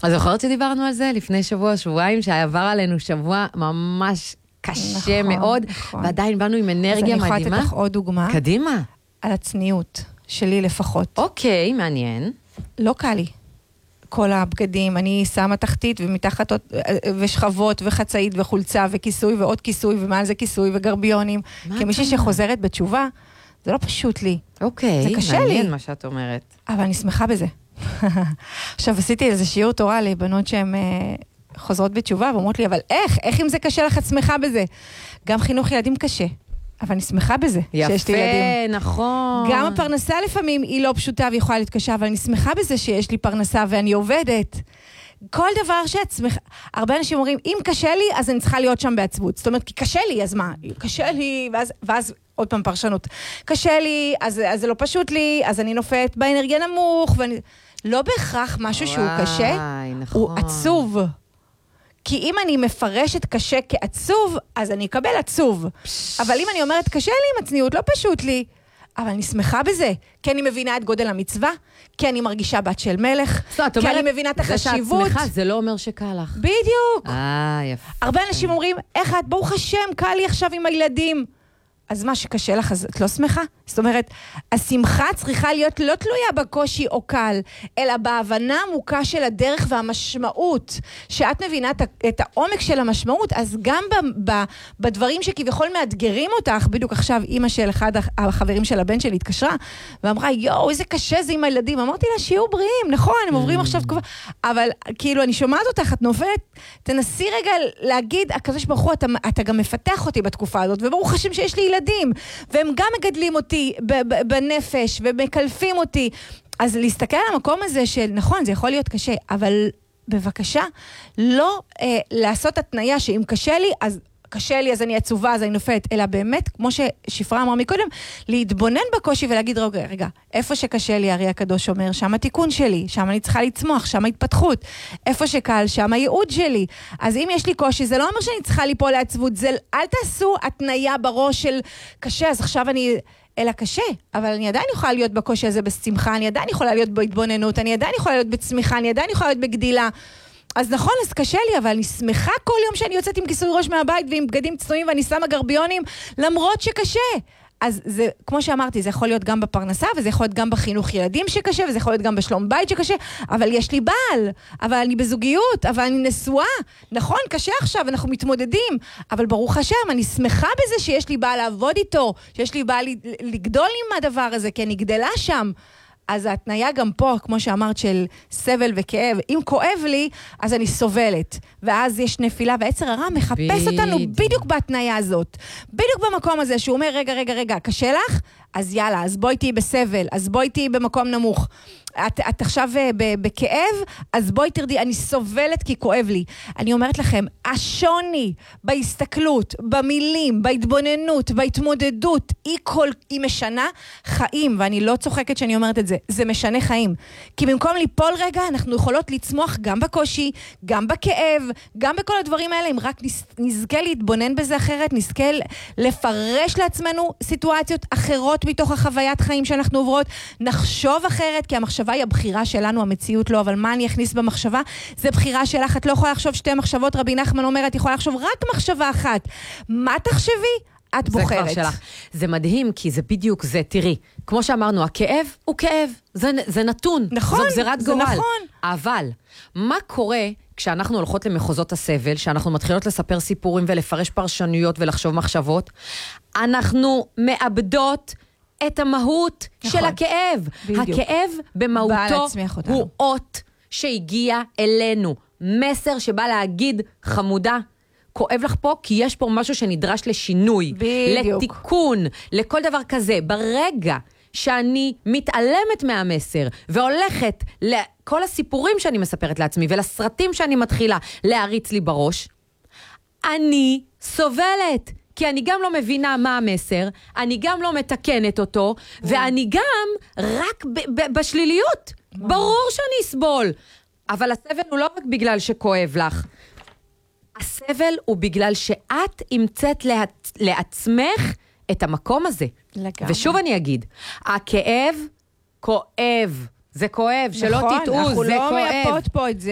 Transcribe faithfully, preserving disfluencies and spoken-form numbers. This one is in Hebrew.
אז זוכרת שדיברנו על זה לפני שבוע, שבועיים, שעבר עלינו שבוע ממש קשה נכון, מאוד, נכון. ועדיין באנו עם אנרגיה מדהימה. אז אני יכולה לתת לך עוד דוגמה. קדימה. על הצניעות שלי לפחות. אוקיי, מעניין. לא קל לי. כל הבגדים, אני שמה תחתית ומתחת ושכבות וחצאית וחולצה וכיסוי ועוד כיסוי ומעל זה כיסוי וגרביונים. כמישהי שחוזרת בתשובה, זה לא פשוט לי. אוקיי, זה קשה לי. מעניין מה שאת אומרת. אבל אני שמחה בזה. עכשיו עשיתי איזה שיעור תורה לבנות שהן uh, חוזרות בתשובה, ואומרות לי, אבל איך? איך אם זה קשה לך, את שמחה בזה? גם חינוך ילדים קשה, אבל אני שמחה בזה. יפה, נכון. גם הפרנסה לפעמים היא לא פשוטה והיא יכולה להתקשה, אבל אני שמחה בזה שיש לי פרנסה ואני עובדת. כל דבר שאת שמחה, הרבה אנשים אומרים, אם קשה לי, אז אני צריכה להיות שם בעצבות. זאת אומרת, כי קשה לי, אז מה? קשה לי, ואז, ואז עוד פעם פרשנות. קשה לי, אז, אז זה לא פשוט לי, אז אני נופת באנרגיה נמוך, ואני... לא בהכרח משהו שהוא קשה, נכון. הוא עצוב. כי אם אני מפרשת קשה כעצוב, אז אני אקבל עצוב. אבל אם אני אומרת, קשה לי עם הצניעות, לא פשוט לי, אבל אני שמחה בזה, כי אני מבינה את גודל המצווה, כי אני מרגישה בת של מלך, כי אני מבינה את החשיבות. זה שאת שמחה, זה לא אומר שקל לך. בדיוק. אה, יפה. הרבה אנשים אומרים, איך את, ברוך השם, קל לי עכשיו עם הילדים. אז מה שקשה לך, אז את לא שמחה? זאת אומרת, השמחה צריכה להיות לא תלויה בקושי או קל, אלא בהבנה עמוקה של הדרך והמשמעות. שאת מבינה את, את העומק של המשמעות, אז גם ב, ב, בדברים שכביכול מאתגרים אותך, בדיוק עכשיו אימא של אחד החברים של הבן שלי התקשרה, ואמרה, יואו, איזה קשה זה עם הילדים. אמרתי לה, שיהיו בריאים, נכון, הם עוברים עכשיו תקופה. אבל כאילו, אני שומעת אותך, את נובלת, תנסי רגע להגיד, הקדוש ברוך הוא, אתה, אתה גם מפתח אותי בתקופה הזאת, וברוך השם שיש לי ילדים, והם גם מגדלים אותי בנפש, ומקלפים אותי. אז להסתכל על המקום הזה של, נכון, זה יכול להיות קשה, אבל בבקשה, לא אה, לעשות התניה שאם קשה לי, אז קשה לי, אז אני עצובה, אז אני נופלת, אלא באמת, כמו ששפרה אמרה מקודם, להתבונן בקושי ולהגיד, רגע, רגע, איפה שקשה לי, הרי הקדוש אומר, שם התיקון שלי, שם אני צריכה לצמוח, שם ההתפתחות, איפה שקל, שם הייעוד שלי. אז אם יש לי קושי, זה לא אומר שאני צריכה ליפול לעצבות, זה, אל תעשו התניה בראש של קשה, אז עכשיו אני... אלא קשה, אבל אני עדיין יכולה להיות בקושי הזה בשמחה, אני עדיין יכולה להיות בהתבוננות, אני עדיין יכולה להיות בצמיחה, אני עדיין יכולה להיות בגדילה. אז נכון, אז קשה לי, אבל אני שמחה כל יום שאני יוצאת עם כיסוי ראש מהבית ועם בגדים צנועים ואני שמה גרביונים, למרות שקשה. אז זה, כמו שאמרתי, זה יכול להיות גם בפרנסה, וזה יכול להיות גם בחינוך ילדים שקשה, וזה יכול להיות גם בשלום בית שקשה, אבל יש לי בעל, אבל אני בזוגיות, אבל אני נשואה. נכון, קשה עכשיו, אנחנו מתמודדים, אבל ברוך השם, אני שמחה בזה שיש לי בעל לעבוד איתו, שיש לי בעל לגדול עם הדבר הזה, כי אני גדלה שם. אז ההתניה גם פה, כמו שאמרת, של סבל וכאב, אם כואב לי, אז אני סובלת. ואז יש נפילה, והיצר הרע מחפש אותנו בדיוק בהתניה הזאת. בדיוק במקום הזה, שהוא אומר, רגע, רגע, רגע, קשה לך? אז יאללה, אז בואי תהי בסבל, אז בואי תהי במקום נמוך. את, את עכשיו בכאב, אז בואי תרדי, אני סובלת כי כואב לי. אני אומרת לכם, השוני בהסתכלות, במילים, בהתבוננות, בהתמודדות, היא, כל, היא משנה חיים, ואני לא צוחקת שאני אומרת את זה, זה משנה חיים. כי במקום ליפול רגע, אנחנו יכולות לצמוח גם בקושי, גם בכאב, גם בכל הדברים האלה, אם רק נזכה להתבונן בזה אחרת, נזכה לפרש לעצמנו סיטואציות אחרות מתוך החוויית חיים שאנחנו עוברות, נחשוב אחרת, כי המחשבה היא הבחירה שלנו, המציאות לא, אבל מה אני אכניס במחשבה? זה בחירה שלך, את לא יכולה לחשוב שתי מחשבות, רבי נחמן אומר, את יכולה לחשוב רק מחשבה אחת. מה תחשבי? את בוחרת. זה כבר שלך. זה מדהים, כי זה בדיוק זה, תראי, כמו שאמרנו, הכאב הוא כאב, זה, זה נתון, נכון, זאת גזירת זה גורל. נכון. אבל, מה קורה כשאנחנו הולכות למחוזות הסבל, שאנחנו מתחילות לספר סיפורים ולפרש פרשנויות ולחשוב מחשבות, אנחנו מאבדות את המהות נכון. של הכאב. בדיוק. הכאב במהותו הוא אות שהגיע אלינו. מסר שבא להגיד, חמודה, כואב לך פה, כי יש פה משהו שנדרש לשינוי, בדיוק. לתיקון, לכל דבר כזה. ברגע שאני מתעלמת מהמסר, והולכת לכל הסיפורים שאני מספרת לעצמי, ולסרטים שאני מתחילה להריץ לי בראש, אני סובלת. כי אני גם לא מבינה מה המסר, אני גם לא מתקנת אותו, ואני גם רק ב- ב- בשליליות. ברור שאני אסבול. אבל הסבל הוא לא רק בגלל שכואב לך. הסבל הוא בגלל שאת המצאת לעצ... לעצמך את המקום הזה. לגמרי. ושוב אני אגיד, הכאב כואב. זה כואב, שלא נכון, תטעו, זה כואב. אנחנו לא מייפות פה את זה.